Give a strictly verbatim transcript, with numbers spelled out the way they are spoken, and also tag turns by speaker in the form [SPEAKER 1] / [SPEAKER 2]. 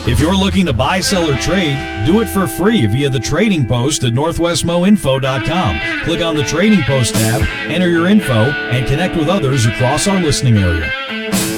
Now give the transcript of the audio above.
[SPEAKER 1] If you're looking to buy, sell, or trade, do it for free via the Trading Post at northwest mo info dot com. Click on the Trading Post tab, enter your info, and connect with others across our listening area.